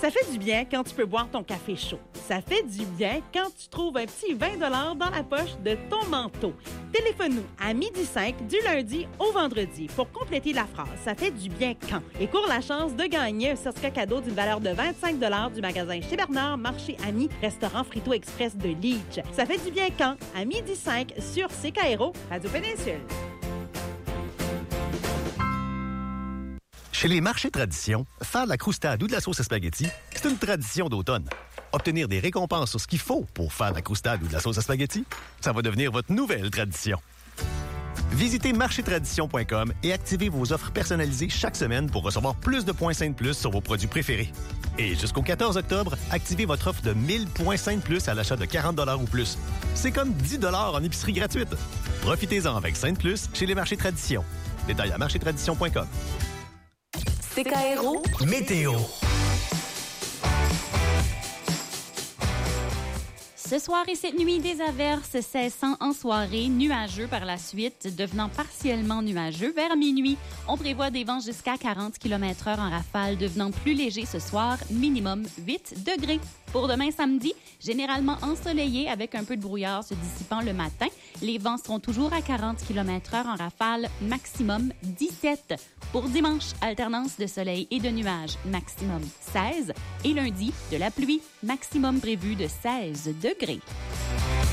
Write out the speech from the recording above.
Ça fait du bien quand tu peux boire ton café chaud. Ça fait du bien quand tu trouves un petit 20 $ dans la poche de ton manteau. Téléphone-nous à 12h05 du lundi au vendredi pour compléter la phrase. Ça fait du bien quand? Et cours la chance de gagner un certificat cadeau d'une valeur de 25 $ du magasin Chez Bernard, Marché Ami, Restaurant Frito Express de Leach. Ça fait du bien quand? À 12h05 sur CKRO, Radio Péninsule. Chez les marchés tradition, faire de la croustade ou de la sauce à spaghetti, c'est une tradition d'automne. Obtenir des récompenses sur ce qu'il faut pour faire de la croustade ou de la sauce à spaghetti, ça va devenir votre nouvelle tradition. Visitez marchétradition.com et activez vos offres personnalisées chaque semaine pour recevoir plus de points Sainte Plus sur vos produits préférés. Et jusqu'au 14 octobre, activez votre offre de 1000 points Sainte Plus à l'achat de 40 $ ou plus. C'est comme 10 $ en épicerie gratuite. Profitez-en avec Sainte Plus chez les marchés Tradition. Détails à marchétradition.com. CKRO Météo. Ce soir et cette nuit, des averses cessant en soirée, nuageux par la suite, devenant partiellement nuageux. Vers minuit, on prévoit des vents jusqu'à 40 km/h en rafale, devenant plus léger ce soir, minimum 8 degrés. Pour demain samedi, généralement ensoleillé avec un peu de brouillard se dissipant le matin. Les vents seront toujours à 40 km/h en rafale, maximum 17. Pour dimanche, alternance de soleil et de nuages, maximum 16. Et lundi, de la pluie, maximum prévu de 16 degrés.